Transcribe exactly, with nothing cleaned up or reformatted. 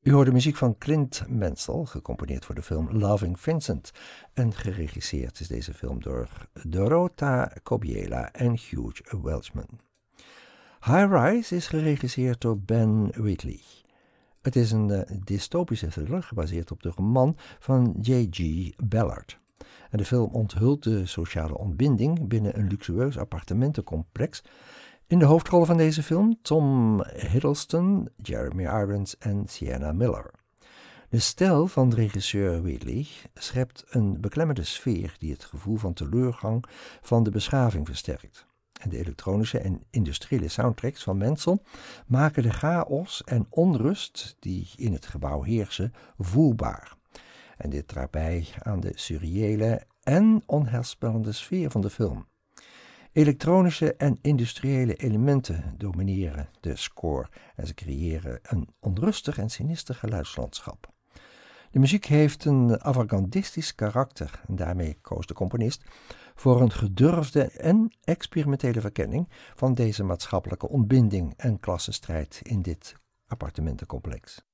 U hoort de muziek van Clint Mansell, gecomponeerd voor de film Loving Vincent. En geregisseerd is deze film door Dorota Kobiela en Hugh Welshman. High Rise is geregisseerd door Ben Wheatley. Het is een uh, dystopische thriller gebaseerd op de roman van J G Ballard. En de film onthult de sociale ontbinding binnen een luxueus appartementencomplex. In de hoofdrollen van deze film Tom Hiddleston, Jeremy Irons en Sienna Miller. De stijl van regisseur Wheatley schept een beklemmende sfeer die het gevoel van teleurgang van de beschaving versterkt. En de elektronische en industriële soundtracks van Mansell maken de chaos en onrust die in het gebouw heersen voelbaar. En dit draagt bij aan de surreële en onheilspellende sfeer van de film. Elektronische en industriële elementen domineren de score en ze creëren een onrustig en sinister geluidslandschap. De muziek heeft een avant-gardistisch karakter en daarmee koos de componist voor een gedurfde en experimentele verkenning van deze maatschappelijke ontbinding en klassenstrijd in dit appartementencomplex.